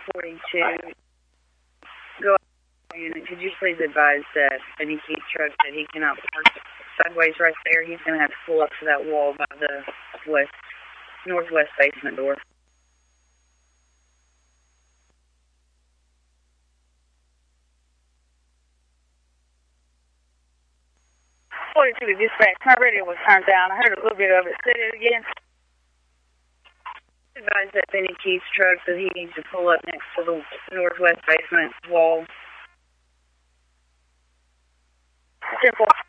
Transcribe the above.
42. Go out unit. Could you please advise that any Keith truck that he cannot park sideways right there? He's going to have to pull up to that wall by the northwest basement door. 42 to dispatch. My radio was turned down. I heard a little bit of it. Say it again. Advise that Benny Keith's truck that he needs to pull up next to the northwest basement wall. 10-4.